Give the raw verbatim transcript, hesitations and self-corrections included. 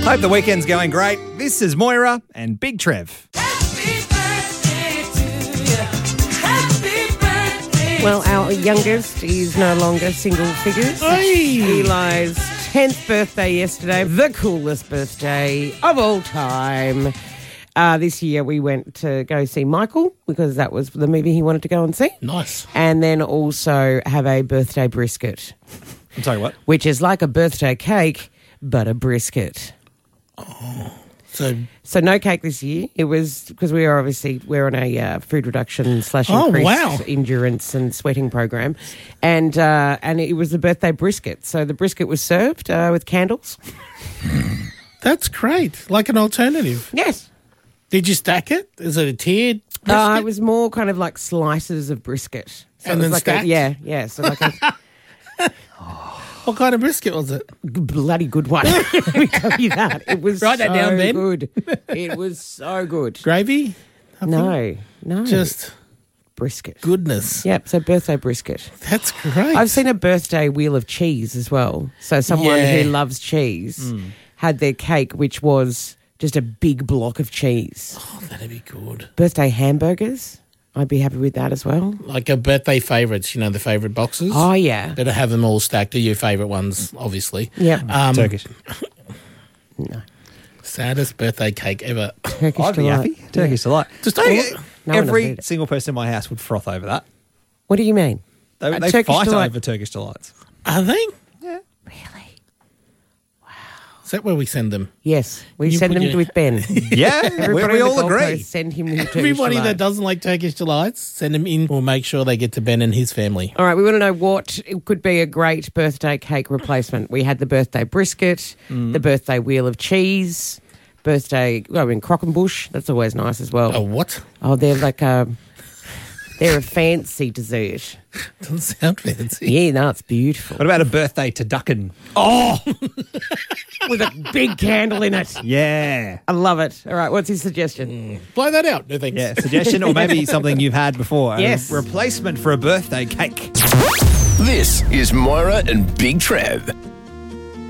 Hope the weekend's going great. This is Moira and Big Trev. Well, our youngest is no longer single figures. Hey. Eli's tenth birthday yesterday, the coolest birthday of all time. Uh, this year we went to go see Michael because that was the movie he wanted to go and see. Nice. And then also have a birthday brisket, I'm sorry, what? which is like a birthday cake, but a brisket. So, So no cake this year. It was because we are obviously we're on a uh, food reduction slash Oh, increased wow. endurance and sweating program, and uh, and it was the birthday brisket. So the brisket was served uh, with candles. that's great. Like an alternative. Yes, Did you stack it? Is it a tiered brisket? uh, it was more kind of like slices of brisket. So And it was then like stacked? A, yeah, yeah. So like a What kind of brisket was it? bloody good one. Let me tell you that it was Write that so down, Ben. good. It was so good. Gravy? No, no, Just brisket. goodness. Yep. So birthday brisket. That's great. I've seen a birthday wheel of cheese as well. So someone Yeah. who loves cheese had their cake, which was just a big block of cheese. Oh, that'd be good. Birthday hamburgers, I'd be happy with that as well. Like a birthday favourites, you know, the favourite boxes. Oh, yeah. Better have them all stacked. Are your favourite ones, obviously. Yep. Um, Turkish. Saddest birthday cake ever. Turkish I'd be delight. happy. Turkish delight. Just No, all- yeah, No one every will eat it. single person in my house would froth over that. What do you mean? They, Uh, they Turkish fight delight. over Turkish delights. Are they? Yeah. Really? Is that where we send them? Yes. We You send put them your- with Ben. Yeah, we, Everybody we on the all Gold agree. Coast, send him the Turkish Everybody that delight. doesn't like Turkish delights, send them in. We'll make sure they get to Ben and his family. All right, we want to know what it could be a great birthday cake replacement. We had the birthday brisket, the birthday wheel of cheese, birthday, I mean, Crockenbush. That's always nice as well. Oh, what? Oh, they're like a, they're a fancy dessert. Doesn't sound fancy. Yeah, no, it's beautiful. What about a birthday to Duckin? With a big candle in it. Yeah. I love it. All right, what's his suggestion? Blow that out. No thanks. Yeah, suggestion or maybe something you've had before. A Yes. replacement for a birthday cake. This is Moira and Big Trev.